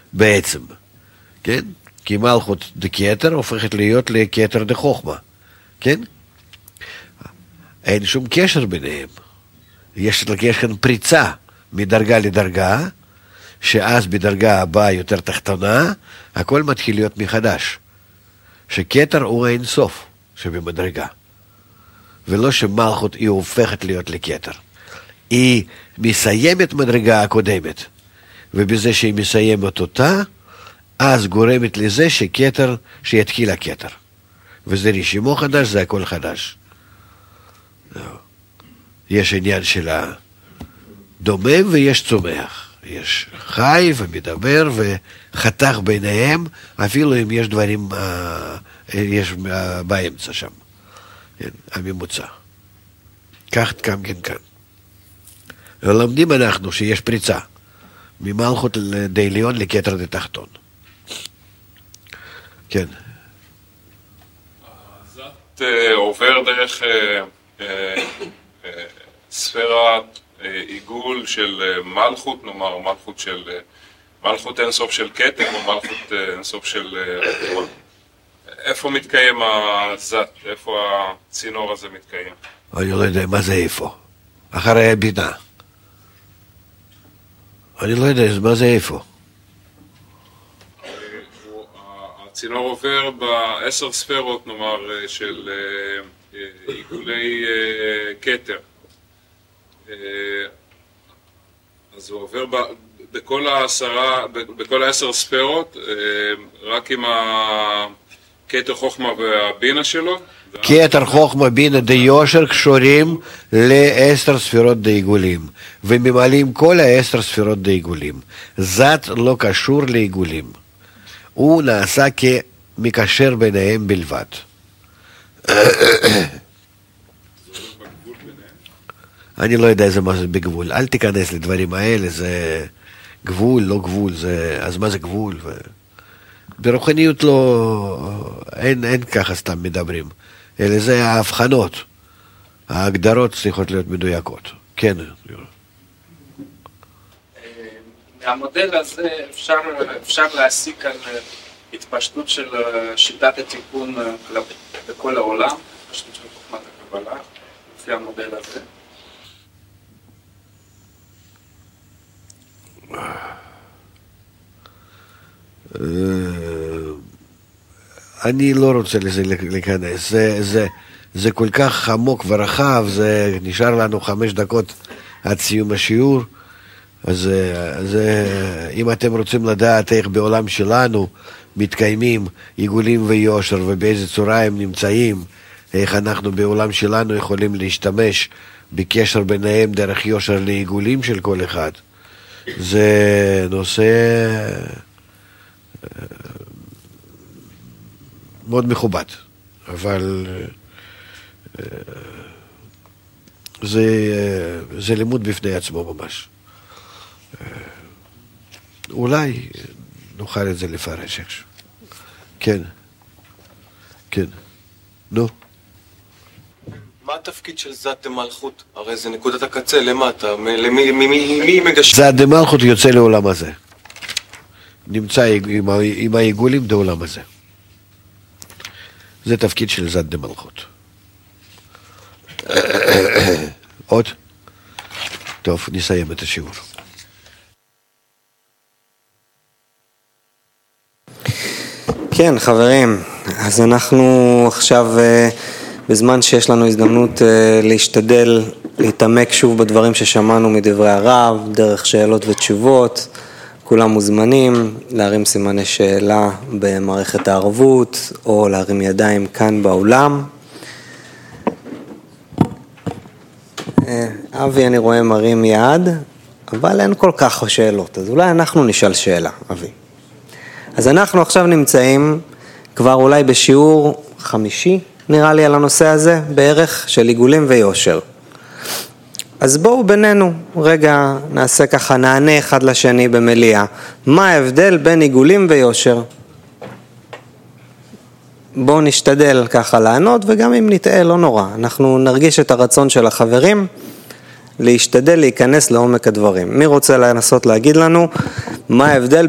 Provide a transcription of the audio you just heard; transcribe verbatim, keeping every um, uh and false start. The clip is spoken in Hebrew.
בעצם, כן? כי מלכות דקטר הופכת להיות לקטר דחוכמה, כן? אין שום קשר ביניהם. יש, יש כאן פריצה מדרגה לדרגה, שאז בדרגה הבאה יותר תחתונה, הכל מתחיל להיות מחדש. שקטר הוא אין סוף שבמדרגה. ולא שמלכות היא הופכת להיות לקטר. היא מסיימת מדרגה הקודמת, ובזה שהיא מסיימת אותה, אז גורמת לזה שקטר, שיתחיל הקטר. וזה רשימו חדש, זה הכל חדש. יש עניין של הדומם ויש צומח. יש חי ומדבר וחתך ביניהם, אפילו אם יש דברים, יש באמצע שם. הממוצע. כך גם כן כאן. ולומדים אנחנו שיש פריצה ממלכות דעליון לכתר דתחתון. כן. אז את עובר דרך ספירת עיגול של מלכות, נאמר מלכות של מלכות אינסוף של כתר או מלכות אינסוף של רצון. איפה מתקיים הזת? איפה הצינור הזה מתקיים? אני לא יודע מה זה איפה. אחרי הבינה. אני לא יודע מה זה איפה. הצינור עובר בעשר ספירות, נאמר, של עיגולי כתר. אז הוא עובר בכל העשרה, בכל העשר ספירות, רק עם הכתר חוכמה והבינה שלו. כתר חוכמה בינה דיושר קשורים לעשר ספירות דעיגולים, וממלאים כל העשר ספירות דעיגולים. זאת לא קשור לעיגולים. הוא נעשה כמקשר ביניהם בלבד. אני לא יודע איזה מה זה בגבול. אל תיכנס לדברים האלה, זה גבול, לא גבול, זה... אז מה זה גבול? ו... ברוחניות לא... אין, אין ככה סתם מדברים. אלא זה ההבחנות. ההגדרות צריכות להיות מדויקות. כן. מהמודל הזה אפשר, אפשר להסיק על התפשטות של שיטת התיקון בכל העולם, התפשטות של חוכמת הקבלה, לפי המודל הזה. אני לא רוצה לזה להיכנס, זה, זה, זה כל כך עמוק ורחב, זה נשאר לנו חמש דקות עד סיום השיעור, אז, אז אם אתם רוצים לדעת איך בעולם שלנו מתקיימים עיגולים ויושר ובאיזה צורה הם נמצאים, איך אנחנו בעולם שלנו יכולים להשתמש בקשר ביניהם דרך יושר לעיגולים של כל אחד, זה נושא מאוד מכובד, אבל זה, זה לימוד בפני עצמו ממש. אולי נוכל את זה לפרש איכשהו. כן, כן, נו. מה התפקיד של זת דמלכות? הרי זה נקודת הקצה למטה, למי, מי, מי, מי מגשר? זת דמלכות יוצא לעולם הזה. נמצא עם, עם העיגולים בעולם הזה. זה תפקיד של זת דמלכות. עוד? טוב, נסיים את השיעור. כן, חברים, אז אנחנו עכשיו בזמן שיש לנו הזדמנות להשתדל להתעמק שוב בדברים ששמענו מדברי הרב, דרך שאלות ותשובות. כולם מוזמנים להרים סימני שאלה במערכת הערבות או להרים ידיים כאן באולם. אבי, אני רואה מרים יד, אבל אין כל כך שאלות, אז אולי אנחנו נשאל שאלה, אבי. אז אנחנו עכשיו נמצאים כבר אולי בשיעור חמישי, נראה לי על הנושא הזה, בערך של עיגולים ויושר. אז בואו בינינו, רגע נעשה ככה, נענה אחד לשני במליאה. מה ההבדל בין עיגולים ויושר? בואו נשתדל ככה לענות, וגם אם נטעה לא נורא. אנחנו נרגיש את הרצון של החברים, להשתדל להיכנס לעומק הדברים. מי רוצה לנסות להגיד לנו מה ההבדל